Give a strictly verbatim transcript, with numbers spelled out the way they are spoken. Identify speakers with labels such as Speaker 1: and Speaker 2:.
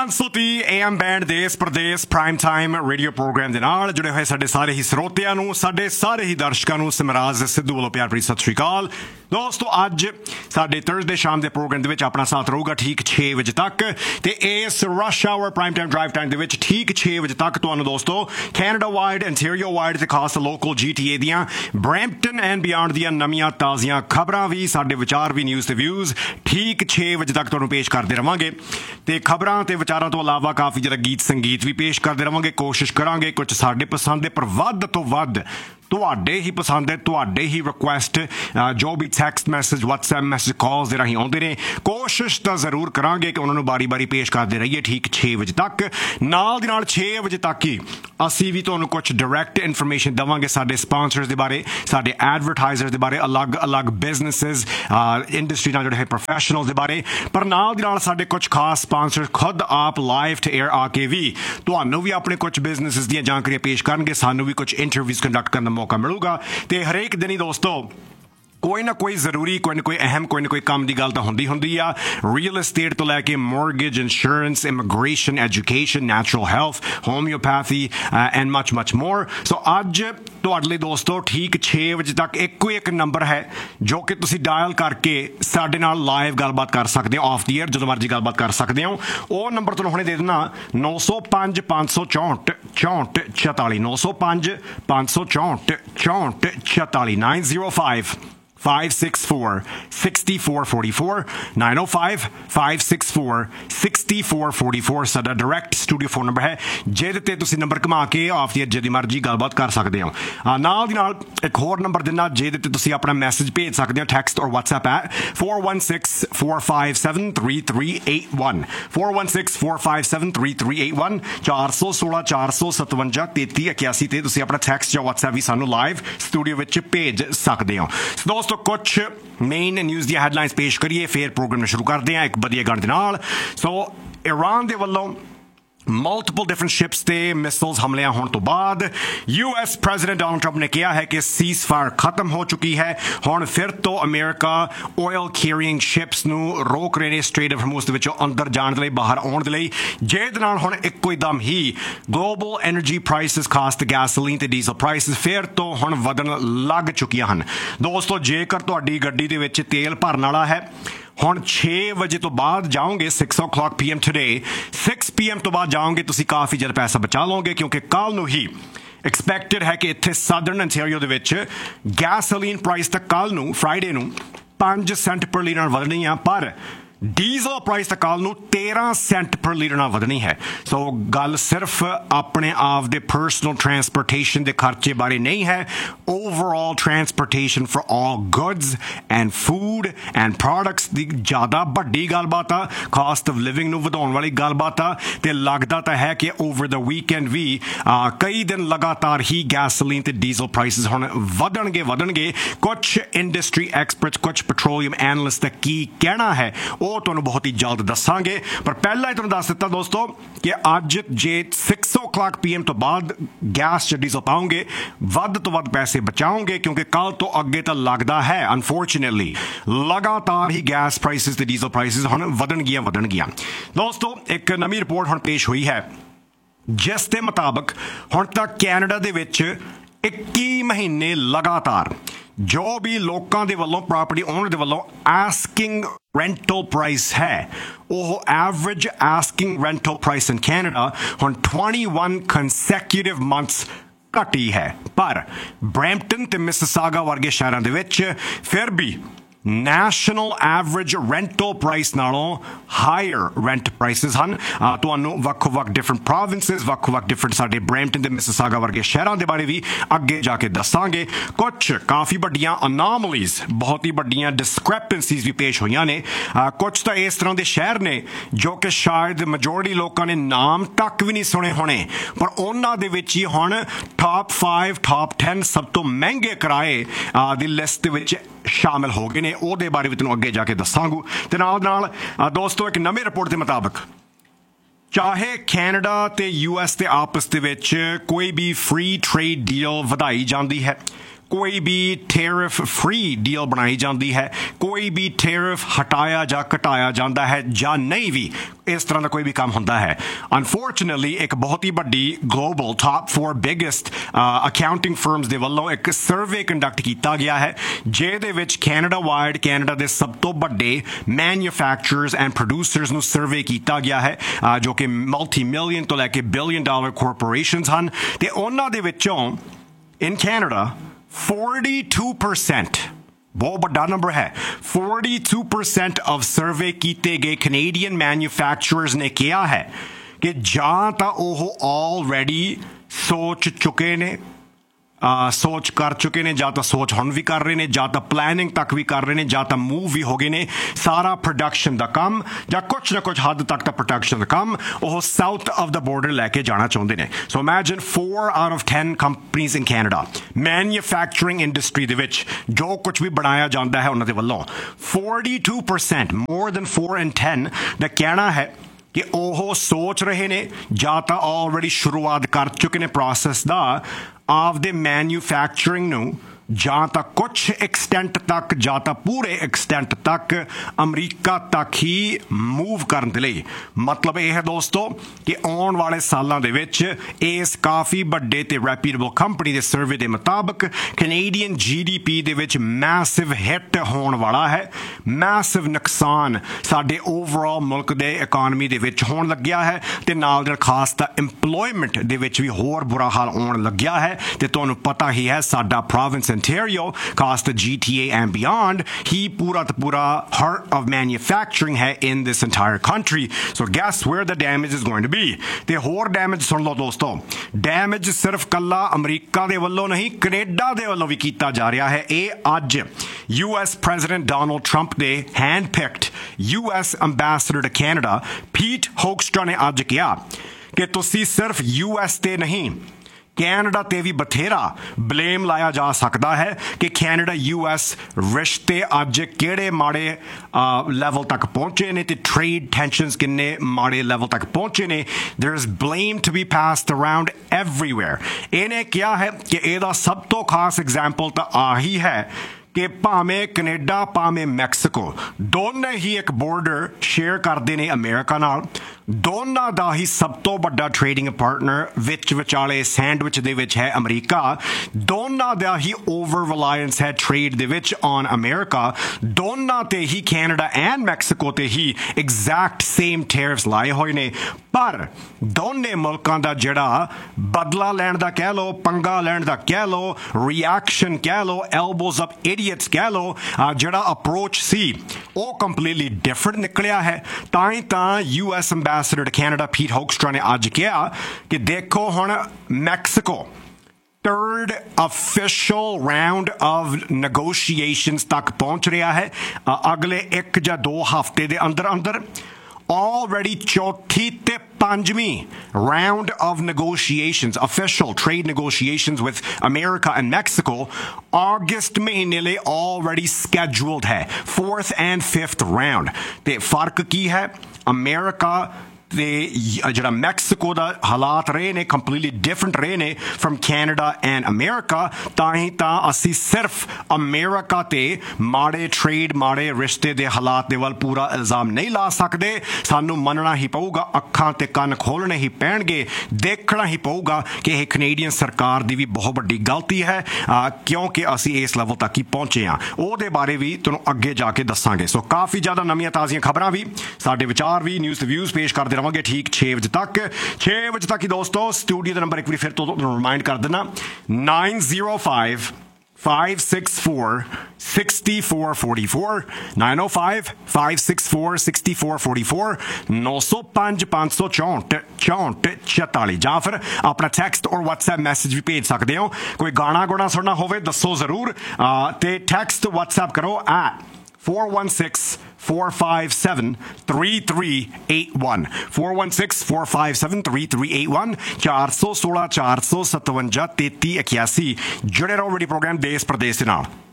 Speaker 1: पाँच सौ तीह ए एम बैंड देश प्रदेश प्राइम टाइम रेडियो प्रोग्राम ਦੇ ਨਾਲ ਜੁੜੇ ਹੋਏ ਸਾਡੇ ਸਾਰੇ ਹੀ ਸਰੋਤਿਆਂ ਨੂੰ ਸਾਡੇ ਸਾਰੇ ਹੀ ਦਰਸ਼ਕਾਂ ਨੂੰ ਸਿਮਰਾਜ ਸਿੱਧੂ ਵੱਲੋਂ ਪਿਆਰ ਭਰੀ ਸਤਿ ਸ਼੍ਰੀ ਅਕਾਲ। ਦੋਸਤੋ ਅੱਜ ਸਾਡੇ ਥਰਸਡੇ ਸ਼ਾਮ ਦੇ ਪ੍ਰੋਗਰਾਮ ਦੇ ਵਿੱਚ ਆਪਣਾ ਸਾਥ ਰਹੂਗਾ ਠੀਕ ਛੇ ਵਜੇ ਤੱਕ ਤੇ ਇਸ rush hour prime time drive time ਦੇ ਵਿੱਚ ਠੀਕ ਛੇ ਵਜੇ ਤੱਕ ਤੁਹਾਨੂੰ ਦੋਸਤੋ ਕੈਨੇਡਾ ਵਾਈਡ ਇੰਟੀਰੀਅਰ ਵਾਈਡ ਤੇ ਖਾਸ ਲੋਕਲ ਜੀ ਟੀ ਏ ਦੀਆਂ ਬਰੈਂਪਟਨ ਐਂਡ ਬਿਆਂਡ ਦੀਆਂ ਨਵੀਆਂ ਤਾਜ਼ੀਆਂ ਖਬਰਾਂ ਵੀ ਸਾਡੇ ਵਿਚਾਰ ਵੀ ਨਿਊਜ਼ ਤੇ ਵਿਊਜ਼ ਠੀਕ ਛੇ ਵਜੇ ਤੱਕ ਤੁਹਾਨੂੰ ਪੇਸ਼ ਕਰਦੇ ਰਵਾਂਗੇ ਤੇ ਖਬਰਾਂ ਤੇ ਵਿਚਾਰਾਂ ਤੋਂ ਇਲਾਵਾ ਕਾਫੀ ਜਿਹੜਾ ਗੀਤ ਸੰਗੀਤ ਵੀ ਪੇਸ਼ ਕਰਦੇ ਰਵਾਂਗੇ। ਕੋਸ਼ਿਸ਼ ਕਰਾਂਗੇ ਕੁਝ ਸਾਡੇ ਪਸੰਦ ਦੇ ਪਰ ਵੱਧ ਤੋਂ ਵੱਧ ਤੁਹਾਡੇ ਹੀ ਪਸੰਦ ਹੈ ਤੁਹਾਡੇ ਹੀ ਰਿਕੁਐਸਟ ਜੋ ਵੀ ਟੈਕਸਟ ਮੈਸੇਜ ਵਟਸਐਪ ਮੈਸੇਜ ਕਾਲਸ ਦੇ ਰਾਹੀਂ ਆਉਂਦੇ ਨੇ ਕੋਸ਼ਿਸ਼ ਤਾਂ ਜ਼ਰੂਰ ਕਰਾਂਗੇ ਕਿ ਉਹਨਾਂ ਨੂੰ ਬਾਰੀ ਬਾਰੀ ਪੇਸ਼ ਕਰਦੇ ਰਹੀਏ ਠੀਕ ਛੇ ਵਜੇ ਤੱਕ। ਨਾਲ ਦੀ ਨਾਲ ਛੇ ਵਜੇ ਤੱਕ ਹੀ ਅਸੀਂ ਵੀ ਤੁਹਾਨੂੰ ਕੁਝ ਡਾਇਰੈਕਟ ਇਨਫੋਰਮੇਸ਼ਨ ਦੇਵਾਂਗੇ ਸਾਡੇ ਸਪਾਂਸਰਸ ਦੇ ਬਾਰੇ ਸਾਡੇ ਐਡਵਰਟਾਈਜ਼ਰਸ ਦੇ ਬਾਰੇ ਅਲੱਗ ਅਲੱਗ ਬਿਜ਼ਨਸਿਸ ਇੰਡਸਟਰੀ ਨਾਲ ਜੁੜੇ ਹੋਏ ਪ੍ਰੋਫੈਸ਼ਨਲਸ ਦੇ ਬਾਰੇ। ਪਰ ਨਾਲ ਦੀ ਨਾਲ ਸਾਡੇ ਕੁਝ ਖਾਸ ਸਪਾਂਸਰ ਖੁਦ ਆਪ ਲਾਈਵ ਤੇ ਏਅਰ ਆ ਕੇ ਵੀ ਤੁਹਾਨੂੰ ਵੀ ਆਪਣੇ ਕੁਝ ਬਿਜ਼ਨਸਿਸ ਦੀਆਂ ਜਾਣਕਾਰੀਆਂ ਪੇਸ਼ ਕਰਨਗੇ ਸਾਨੂੰ ਵੀ ਕੁਝ ਇੰਟਰਵਿਊਜ਼ ਕੰਡਕਟ ਕਰਨ ਦਾ ਮੌਕਾ ਮਿਲੂਗਾ ਤੇ ਹਰੇਕ ਦਿਨ ਹੀ ਦੋਸਤੋ ਕੋਈ ਨਾ ਕੋਈ ਜ਼ਰੂਰੀ ਕੋਈ ਨਾ ਕੋਈ ਅਹਿਮ ਕੋਈ ਨਾ ਕੋਈ ਕੰਮ ਦੀ ਗੱਲ ਤਾਂ ਹੁੰਦੀ ਹੁੰਦੀ ਆ। ਰੀਅਲ estate ਤੋਂ ਲੈ ਕੇ mortgage insurance immigration education natural health homeopathy and much much ਮੋਰ। ਸੋ ਅੱਜ ਤੁਹਾਡੇ ਲਈ ਦੋਸਤੋ ਠੀਕ ਛੇ ਵਜੇ ਤੱਕ ਇੱਕੋ ਇੱਕ ਨੰਬਰ ਹੈ ਜੋ ਕਿ ਤੁਸੀਂ ਡਾਇਲ ਕਰਕੇ ਸਾਡੇ ਨਾਲ ਲਾਈਵ ਗੱਲਬਾਤ ਕਰ ਸਕਦੇ ਹੋ ਆਫ ਦੀ ਏਅਰ ਜਦੋਂ ਮਰਜ਼ੀ ਗੱਲਬਾਤ ਕਰ ਸਕਦੇ ਹੋ। ਉਹ ਨੰਬਰ ਤੁਹਾਨੂੰ ਹੁਣੇ ਦੇ ਦੇਣਾ ਨੌ ਸੌ ਪੰਜ ਪੰਜ ਸੌ ਚੌਂਹਠ ਚੌਂਹਠ ਚੁਤਾਲੀ ਨੌ ਸੌ ਪੰਜ ਪੰਜ ਸੌ ਚੌਂਹਠ ਚੌਂਹਠ ਚੁਤਾਲੀ nine zero five five six four six four four four nine oh five five six four six four four four ਸਾਡਾ ਡਾਇਰੈਕਟ ਸਟੂਡੀਓ ਫੋਨ ਨੰਬਰ ਹੈ ਜਿਹਦੇ ਤੇ ਤੁਸੀਂ ਨੰਬਰ ਘੁਮਾ ਕੇ ਆਫ ਦੀ ਜਿਹਦੀ ਮਰਜ਼ੀ ਗੱਲਬਾਤ ਕਰ ਸਕਦੇ ਹੋ। ਨਾਲ ਦੀ ਨਾਲ ਇੱਕ ਹੋਰ ਨੰਬਰ ਦਿੰਦਾ ਜਿਹਦੇ ਤੇ ਤੁਸੀਂ ਆਪਣਾ ਮੈਸੇਜ ਭੇਜ ਸਕਦੇ ਹੋ ਟੈਕਸਟ ਔਰ ਵਟਸਐਪ ਹੈ four one six four five seven three three eight one four one six four five seven three three eight one ਚਾਰ ਸੌ ਸੋਲਾਂ ਚਾਰ ਸੌ ਸਤਵੰਜਾ ਤੇਤੀ ਇਕਿਆਸੀ ਤੇ ਤੁਸੀਂ ਆਪਣਾ ਟੈਕਸਟ ਜਾਂ ਵਟਸਐਪ ਵੀ ਸਾਨੂੰ ਲਾਈਵ ਸਟੂਡੀਓ ਵਿੱਚ ਭੇਜ ਸਕਦੇ ਹੋ। ਦੋਸਤੋ ਕੁਛ ਮੇਨ ਨਿਊਜ਼ ਦੀਆਂ ਹੈਡਲਾਈਨਸ ਪੇਸ਼ ਕਰੀਏ ਫਿਰ ਪ੍ਰੋਗਰਾਮ ਨੂੰ ਸ਼ੁਰੂ ਕਰਦੇ ਹਾਂ ਇੱਕ ਵਧੀਆ ਗਾਣੇ ਦੇ ਨਾਲ। ਸੋ ਈਰਾਨ ਦੇ ਵੱਲੋਂ ਮਲਟੀਪਲ ਡਿਫਰੈਂਟ ਸ਼ਿਪਸ ਤੇ ਮਿਸਾਈਲਸ ਹਮਲਿਆਂ ਹੋਣ ਤੋਂ ਬਾਅਦ U S president Donald Trump ਨੇ ਕਿਹਾ ਹੈ ਕਿ ਸੀਜ਼ ਫਾਇਰ ਖਤਮ ਹੋ ਚੁੱਕੀ ਹੈ। ਹੁਣ ਫਿਰ ਤੋਂ ਅਮਰੀਕਾ ਆਇਲ ਕੈਰੀਇੰਗ ਸ਼ਿਪਸ ਨੂੰ ਰੋਕ ਰਹੇ ਨੇ ਸਟ੍ਰੇਟ ਆਫ ਹਾਰਮੂਜ਼ ਦੇ ਵਿੱਚੋਂ ਅੰਦਰ ਜਾਣ ਦੇ ਲਈ ਬਾਹਰ ਆਉਣ ਦੇ ਲਈ ਜਿਹਦੇ ਨਾਲ ਹੁਣ ਇੱਕੋ ਦਮ ਹੀ ਗਲੋਬਲ ਐਨਰਜੀ ਪ੍ਰਾਈਸਿਸ ਖਾਸ ਤੇ ਗੈਸੋਲੀਨ ਤੇ ਡੀਜ਼ਲ ਪ੍ਰਾਈਸਿਸ ਫਿਰ ਤੋਂ ਹੁਣ ਵਧਣ ਲੱਗ ਚੁੱਕੀਆਂ ਹਨ। ਦੋਸਤੋ ਜੇਕਰ ਤੁਹਾਡੀ ਗੱਡੀ ਦੇ ਵਿੱਚ ਤੇਲ ਭਰਨ ਵਾਲਾ ਹੈ ਹੁਣ ਛੇ ਵਜੇ ਤੋਂ ਬਾਅਦ ਜਾਓਗੇ ਸਿਕਸ ਓ clock P M today six P M ਤੋਂ ਬਾਅਦ ਜਾਓਗੇ ਤੁਸੀਂ ਕਾਫੀ ਜ਼ਿਆਦਾ ਪੈਸਾ ਬਚਾ ਲਓਗੇ ਕਿਉਂਕਿ ਕੱਲ੍ਹ ਨੂੰ ਹੀ ਐਕਸਪੈਕਟਡ ਹੈ ਕਿ ਇੱਥੇ ਸਾਦਰਨ ਅੰਟੈਰੀਓ ਦੇ ਵਿੱਚ ਗੈਸੋਲੀਨ ਪ੍ਰਾਈਸ ਤਾਂ ਕੱਲ੍ਹ ਨੂੰ ਫਰਾਈਡੇ ਨੂੰ ਪੰਜ ਸੈਂਟ ਪਰ ਲੀਟਰ ਵਧਣੀ ਆ ਪਰ ਡੀਜ਼ਲ ਪ੍ਰਾਈਸ ਤਾਂ ਕੱਲ੍ਹ ਨੂੰ ਤੇਰਾਂ ਸੈਂਟ ਪਰ ਲੀਟਰ ਨਾਲ ਵਧਣੀ ਹੈ। ਸੋ ਗੱਲ ਸਿਰਫ ਆਪਣੇ ਆਪ ਦੇ ਪਰਸਨਲ ਟਰਾਂਸਪੋਰਟੇਸ਼ਨ ਦੇ ਖਰਚੇ ਬਾਰੇ ਨਹੀਂ ਹੈ overall transportation for all goods and food and products ਦੀ ਜ਼ਿਆਦਾ ਵੱਡੀ ਗੱਲਬਾਤ ਆ ਕਾਸਟ ਆਫ ਲਿਵਿੰਗ ਨੂੰ ਵਧਾਉਣ ਵਾਲੀ ਗੱਲਬਾਤ ਆ ਤੇ ਲੱਗਦਾ ਤਾਂ ਹੈ ਕਿ ਓਵਰ ਦਾ ਵੀਕਐਂਡ ਵੀ ਕਈ ਦਿਨ ਲਗਾਤਾਰ ਹੀ ਗੈਸੋਲੀਨ ਤੇ ਡੀਜ਼ਲ ਪ੍ਰਾਈਸਿਸ ਹੁਣ ਵਧਣਗੇ ਵਧਣਗੇ ਕੁਛ ਇੰਡਸਟਰੀ ਐਕਸਪਰਟਸ ਕੁਛ ਪੈਟਰੋਲੀਅਮ ਐਨਲਿਸਟ ਦਾ ਕੀ ਕਹਿਣਾ ਹੈ ਉਹ ਤੁਹਾਨੂੰ ਬਹੁਤ ਹੀ ਜਲਦ ਦੱਸਾਂਗੇ। ਪਰ ਪਹਿਲਾਂ ਹੀ ਤੁਹਾਨੂੰ ਦੱਸ ਦਿੱਤਾ ਦੋਸਤੋ ਕਿ ਅੱਜ ਜੇ ਸਿਕਸ ਓ ਕਲੌਕ ਪੀ ਐਮ ਤੋਂ ਬਾਅਦ ਗੈਸ ਜਾਂ ਡੀਜ਼ਲ ਪਾਓਗੇ ਵੱਧ ਤੋਂ ਵੱਧ ਪੈਸੇ ਬਚਾਓਗੇ ਕਿਉਂਕਿ ਕੱਲ੍ਹ ਤੋਂ ਅੱਗੇ ਤਾਂ ਲੱਗਦਾ ਹੈ ਅਨਫੋਰਚੂਨੇਟਲੀ ਲਗਾਤਾਰ ਹੀ ਗੈਸ ਪ੍ਰਾਈਸਿਸ ਤੇ ਡੀਜ਼ਲ ਪ੍ਰਾਈਸਿਸ ਹੁਣ ਵਧਣਗੀਆਂ ਵਧਣਗੀਆਂ। ਦੋਸਤੋ ਇੱਕ ਨਵੀਂ ਰਿਪੋਰਟ ਹੁਣ ਪੇਸ਼ ਹੋਈ ਹੈ ਜਿਸ ਦੇ ਮੁਤਾਬਕ ਹੁਣ ਤੱਕ ਕੈਨੇਡਾ ਦੇ ਵਿੱਚ ਇੱਕੀ ਮਹੀਨੇ ਲਗਾਤਾਰ ਜੋ ਵੀ ਲੋਕਾਂ ਦੇ ਵੱਲੋਂ ਪ੍ਰਾਪਰਟੀ ਓਨਰ ਦੇ ਵੱਲੋਂ ਆਸਕਿੰਗ ਰੈਂਟਲ ਪ੍ਰਾਈਸ ਹੈ ਉਹ average asking rental price in Canada ਹੁਣ ਇਕੱਤੀ ਕੰਸੈਕਿਊਟਿਵ ਮੰਥਸ ਘਟੀ ਹੈ ਪਰ ਬਰੈਂਪਟਨ ਤੇ ਮਿਸਿਸਾਗਾ ਵਰਗੇ ਸ਼ਹਿਰਾਂ ਦੇ ਵਿੱਚ ਫਿਰ ਵੀ ਨੈਸ਼ਨਲ ਐਵਰੇਜ ਰੈਂਟਲ ਪ੍ਰਾਈਸ ਨਾਲੋਂ ਹਾਇਰ ਰੈਂਟ ਪ੍ਰਾਈਸਿਸ ਹਨ। ਤੁਹਾਨੂੰ ਵੱਖ ਵੱਖ ਡਿਫਰੈਂਟ ਪ੍ਰੋਵਿੰਸਿਸ ਵੱਖ ਵੱਖ ਡਿਫਰੈਂਟ ਸਾਡੇ ਬਰੈਂਪਟਨ ਤੇ ਮਿਸਿਸਾਗਾ ਵਰਗੇ ਸ਼ਹਿਰਾਂ ਦੇ ਬਾਰੇ ਵੀ ਅੱਗੇ ਜਾ ਕੇ ਦੱਸਾਂਗੇ। ਕੁਛ ਕਾਫੀ ਵੱਡੀਆਂ ਅਨਾਮਲੀਜ਼ ਬਹੁਤ ਹੀ ਵੱਡੀਆਂ ਡਿਸਕ੍ਰੈਪੈਂਸੀਜ਼ ਵੀ ਪੇਸ਼ ਹੋਈਆਂ ਨੇ। ਕੁਛ ਤਾਂ ਇਸ ਤਰ੍ਹਾਂ ਦੇ ਸ਼ਹਿਰ ਨੇ ਜੋ ਕਿ ਸ਼ਾਇਦ ਮੈਜੋਰਟੀ ਲੋਕਾਂ ਨੇ ਨਾਮ ਤੱਕ ਵੀ ਨਹੀਂ ਸੁਣੇ ਹੋਣੇ ਪਰ ਉਹਨਾਂ ਦੇ ਵਿੱਚ ਹੀ ਹੁਣ ਟਾਪ ਫਾਈਵ ਟਾਪ ਟੈਨ ਸਭ ਤੋਂ ਮਹਿੰਗੇ ਕਿਰਾਏ ਦੀ ਲਿਸਟ ਦੇ ਵਿੱਚ ਸ਼ਾਮਿਲ ਹੋ ਗਏ ਨੇ ਉਹਦੇ ਬਾਰੇ ਵੀ ਤੁਹਾਨੂੰ ਅੱਗੇ ਜਾ ਕੇ ਦੱਸਾਂਗਾ। ਤੇ ਨਾਲ ਨਾਲ ਦੋਸਤੋ ਇੱਕ ਨਵੀਂ ਰਿਪੋਰਟ ਦੇ ਮੁਤਾਬਕ ਚਾਹੇ ਕੈਨੇਡਾ ਤੇ ਯੂ ਐਸ ਦੇ ਆਪਸ ਦੇ ਵਿੱਚ ਕੋਈ ਵੀ ਫ੍ਰੀ ਟ੍ਰੇਡ ਡੀਲ ਵਧਾਈ ਜਾਂਦੀ ਹੈ कोई भी टैरिफ फ्री डील बनाई जाती है कोई भी टैरिफ हटाया जा घटाया जाता है या नहीं भी इस तरह का कोई भी काम होता है। अनफॉर्चुनेटली एक बहुत ही बड़ी global top four biggest accounting firms ਦੇ ਵੱਲੋਂ ਇੱਕ ਸਰਵੇ ਕੰਡਕਟ ਕੀਤਾ ਗਿਆ ਹੈ ਜਿਹਦੇ ਵਿੱਚ ਕੈਨੇਡਾ ਵਾਈਡ ਕੈਨੇਡਾ ਦੇ ਸਭ ਤੋਂ ਵੱਡੇ ਮੈਨੂਫੈਕਚਰਰਸ ਐਂਡ ਪ੍ਰੋਡਿਊਸਰਸ ਨੂੰ ਸਰਵੇ ਕੀਤਾ ਗਿਆ ਹੈ ਜੋ ਕਿ ਮਲਟੀ ਮਿਲੀਅਨ ਤੋਂ ਲੈ ਕੇ ਬਿਲੀਅਨ ਡਾਲਰ ਕਾਰਪੋਰੇਸ਼ਨਸ ਹਨ ਤੇ ਉਹਨਾਂ ਦੇ ਵਿੱਚੋਂ ਇਨ ਕੈਨੇਡਾ forty-two percent बहुत बड़ा नंबर है forty-two percent of सर्वे किए गए कैनेडियन मैन्युफैक्चरर्स ने किया है कि जां तां ओह ऑलरेडी सोच चुके ने Uh, सोच कर चुके ने जां तां सोच हुण भी कर रहे ने जां तां प्लैनिंग तक भी कर रहे ने जां तां मूव भी हो गए ने सारा प्रोडक्शन दा कम जां कुछ ना कुछ हद तक दा प्रोडक्शन दा कम ओह साउथ ऑफ द बॉर्डर लैके जाना चाहुंदे ने so imagine four out of ten companies in Canada manufacturing industry दे विच जो कुछ भी बनाया जांदा है उन्हां दे वल्लों forty-two percent more than four in ten दा कहना है कि ओह सोच रहे ने जां तां ऑलरेडी शुरुआत कर चुके ने प्रोसेस दा ਆਪਦੇ ਮੈਨੂਫੈਕਚਰਿੰਗ ਨੂੰ ਜਾਂ ਤਾਂ ਕੁਛ ਐਕਸਟੈਂਟ ਤੱਕ ਜਾਂ ਤਾਂ ਪੂਰੇ ਐਕਸਟੈਂਟ ਤੱਕ ਅਮਰੀਕਾ ਤੱਕ ਹੀ ਮੂਵ ਕਰਨ ਦੇ ਲਈ ਮਤਲਬ ਇਹ ਹੈ ਦੋਸਤੋ ਕਿ ਆਉਣ ਵਾਲੇ ਸਾਲਾਂ ਦੇ ਵਿੱਚ ਇਸ ਕਾਫੀ ਵੱਡੇ ਤੇ ਰੈਪਿਊਟੇਬਲ ਕੰਪਨੀ ਦੇ ਸਰਵੇ ਦੇ ਮੁਤਾਬਕ ਕੈਨੇਡੀਅਨ ਜੀਡੀਪੀ ਦੇ ਵਿੱਚ ਮੈਸਿਵ ਹਿੱਟ ਹੋਣ ਵਾਲਾ ਹੈ ਮੈਸਿਵ ਨੁਕਸਾਨ ਸਾਡੇ ਓਵਰਆਲ ਮੁਲਕ ਦੇ ਇਕਨੋਮੀ ਦੇ ਵਿੱਚ ਹੋਣ ਲੱਗਿਆ ਹੈ ਤੇ ਨਾਲ ਨਾਲ ਖਾਸ ਤਾਂ ਇੰਪਲੋਇਮੈਂਟ ਦੇ ਵਿੱਚ ਵੀ ਹੋਰ ਬੁਰਾ ਹਾਲ ਹੋਣ ਲੱਗਿਆ ਹੈ ਤੇ ਤੁਹਾਨੂੰ ਪਤਾ ਹੀ ਹੈ ਸਾਡਾ province Ontario, cost the G T A and beyond, he pura to pura heart of manufacturing hai in this entire country. So guess where the damage is going to be? The ਹੋਰ damage ਸੁਣ ਲਓ ਦੋਸਤੋ damage ਸਿਰਫ ਕੱਲਾ America ਦੇ ਵੱਲੋਂ ਨਹੀਂ Canada ਦੇ ਵੱਲੋਂ ਵੀ ਕੀਤਾ ਜਾ ਰਿਹਾ ਹੈ ਇਹ ਅੱਜ U S President Donald Trump ਦੇ hand-picked U S Ambassador to Canada Pete Hoekstra ਨੇ ਅੱਜ ਕਿਹਾ ਕਿ ਤੁਸੀਂ ਸਿਰਫ U S ਤੇ ਨਹੀਂ ਕੈਨੇਡਾ ਤੇ ਵੀ ਬਥੇਰਾ ਬਲੇਮ ਲਾਇਆ ਜਾ ਸਕਦਾ ਹੈ ਕਿ ਕੈਨੇਡਾ ਯੂ ਐਸ ਰਿਸ਼ਤੇ ਅੱਜ ਕਿਹੜੇ ਮਾੜੇ ਲੈਵਲ ਤੱਕ ਪਹੁੰਚੇ ਨੇ ਤੇ ਟ੍ਰੇਡ ਟੈਂਸ਼ਨਸ ਕਿੰਨੇ ਮਾੜੇ ਲੈਵਲ ਤੱਕ ਪਹੁੰਚੇ ਨੇ there is blame to be passed around everywhere ਇਹਨੇ ਕਿਹਾ ਹੈ ਕਿ ਇਹਦਾ ਸਭ ਤੋਂ ਖਾਸ ਐਗਜ਼ਾਮਪਲ ਤਾਂ ਆਹੀ ਹੈ ਕਿ ਭਾਵੇਂ ਕੈਨੇਡਾ ਭਾਵੇਂ ਮੈਕਸੀਕੋ ਦੋਨੇ ਹੀ ਇੱਕ ਬਾਰਡਰ ਸ਼ੇਅਰ ਕਰਦੇ ਨੇ ਅਮਰੀਕਾ ਨਾਲ ਦੋਨਾਂ ਦਾ ਹੀ ਸਭ ਤੋਂ ਵੱਡਾ ਟ੍ਰੇਡਿੰਗ ਪਾਰਟਨਰ ਵਿੱਚ ਵਿਚਾਲੇ ਸੈਂਡਵਿਚ ਦੇ ਵਿੱਚ ਹੈ ਅਮਰੀਕਾ ਦੋਨਾਂ ਦਾ ਹੀ ਓਵਰ ਰਿਲਾਇੰਸ ਹੈ ਟ੍ਰੇਡ ਦੇ ਵਿੱਚ ਔਨ ਅਮਰੀਕਾ ਦੋਨਾਂ ਤੇ ਹੀ ਕੈਨੇਡਾ ਐਂਡ ਮੈਕਸੀਕੋ ਤੇ ਹੀ ਐਗਜ਼ੈਕਟ ਸੇਮ ਟੈਰਿਫਸ ਲਾਏ ਹੋਏ ਨੇ ਪਰ ਦੋਨੇ ਮੁਲਕਾਂ ਦਾ ਜਿਹੜਾ ਬਦਲਾ ਲੈਣ ਦਾ ਕਹਿ ਲਓ ਪੰਗਾ ਲੈਣ ਦਾ ਕਹਿ ਲਓ ਰਿਐਕਸ਼ਨ ਕਹਿ ਲਓ ਐਲਬੋਜ਼ ਅਪ ਇਡੀਅਟਸ ਕਹਿ ਲਓ ਜਿਹੜਾ ਅਪਰੋਚ ਸੀ ਉਹ ਕੰਪਲੀਟਲੀ ਡਿਫਰੈਂਟ ਨਿਕਲਿਆ ਹੈ ਤਾਂ ਹੀ ਤਾਂ U S Ambassador to Canada Pete Hoekstra ਨੇ ਅੱਜ ਕਿਹਾ ਕਿ ਦੇਖੋ ਹੁਣ Mexico third official round of negotiations ਤੱਕ ਪਹੁੰਚ ਰਿਹਾ ਹੈ ਅਗਲੇ ਇੱਕ ਜਾਂ ਦੋ ਹਫ਼ਤੇ ਦੇ ਅੰਦਰ ਅੰਦਰ already ਚੌਥੀ ਤੇ ਪੰਜਵੀਂ round of negotiations, official trade negotiations with America and Mexico, August ਮਹੀਨੇ ਲਈ already scheduled ਹੈ fourth and fifth round ਤੇ ਫਰਕ ਕੀ ਹੈ ਅਮਰੀਕਾ ਤੇ ਜਿਹੜਾ ਮੈਕਸੀਕੋ ਦਾ ਹਾਲਾਤ ਰਹੇ ਨੇ ਕੰਪਲੀਟਲੀ ਡਿਫਰੈਂਟ ਰਹੇ ਨੇ ਫਰਮ ਕੈਨੇਡਾ ਐਂਡ ਅਮਰੀਕਾ ਤਾਂ ਹੀ ਤਾਂ ਅਸੀਂ ਸਿਰਫ ਅਮਰੀਕਾ ਤੇ ਮਾੜੇ ਟ੍ਰੇਡ ਮਾੜੇ ਰਿਸ਼ਤੇ ਦੇ ਹਾਲਾਤ ਦੇ ਵੱਲ ਪੂਰਾ ਇਲਜ਼ਾਮ ਨਹੀਂ ਲਾ ਸਕਦੇ ਸਾਨੂੰ ਮੰਨਣਾ ਹੀ ਪਊਗਾ ਅੱਖਾਂ ਤੇ ਕੰਨ ਖੋਲ੍ਹਣੇ ਹੀ ਪੈਣਗੇ ਦੇਖਣਾ ਹੀ ਪਊਗਾ ਕਿ ਇਹ ਕੈਨੇਡੀਅਨ ਸਰਕਾਰ ਦੀ ਵੀ ਬਹੁਤ ਵੱਡੀ ਗਲਤੀ ਹੈ ਕਿਉਂਕਿ ਅਸੀਂ ਇਸ ਲੈਵਲ ਤੱਕ ਹੀ ਪਹੁੰਚੇ ਹਾਂ ਉਹਦੇ ਬਾਰੇ ਵੀ ਤੁਹਾਨੂੰ ਅੱਗੇ ਜਾ ਕੇ ਦੱਸਾਂਗੇ ਸੋ ਕਾਫੀ ਜ਼ਿਆਦਾ ਨਵੀਆਂ ਤਾਜ਼ੀਆਂ ਖਬਰਾਂ ਵੀ ਸਾਡੇ ਵਿਚਾਰ ਵੀ ਨਿਊਜ਼ ਤੇ ਵਿਊਜ਼ ਪੇਸ਼ ਕਰਦੇ ਰਵਾਂਗੇ ਠੀਕ ਛੇ ਵਜੇ ਤੱਕ ਛੇ ਵਜੇ ਤੱਕ ਹੀ ਦੋਸਤੋ ਸਟੂਡੀਓ ਦਾ ਨੰਬਰ ਇੱਕ ਵਾਰੀ ਫਿਰ ਤੋਂ ਤੁਹਾਨੂੰ ਰਿਮਾਈਂਡ ਕਰ ਦਿੰਦਾ nine zero five five six four six four four four nine oh five five six four six four four four nine oh five five six four four four ਜਾਂ ਫਿਰ ਆਪਣਾ ਟੈਕਸਟ ਔਰ WhatsApp ਮੈਸੇਜ ਵੀ ਭੇਜ ਸਕਦੇ ਹੋ ਕੋਈ ਗਾਣਾ ਗੋਣਾ ਸੁਣਨਾ ਹੋਵੇ ਦੱਸੋ ਜ਼ਰੂਰ ਤੇ ਟੈਕਸਟ WhatsApp ਕਰੋ at four one six four five seven three three eight one four one six four five seven three three eight one ਚਾਰ ਸੌ ਸੋਲਾਂ ਚਾਰ ਸੌ ਸਤਵੰਜਾ ਤੇਤੀ ਇਕਿਆਸੀ ਜੁੜੇ ਰਹੋ ਰੇਡੀਓ ਪ੍ਰੋਗਰਾਮ ਦੇਸ਼ ਪ੍ਰਦੇਸ਼ ਦੇ ਨਾਲ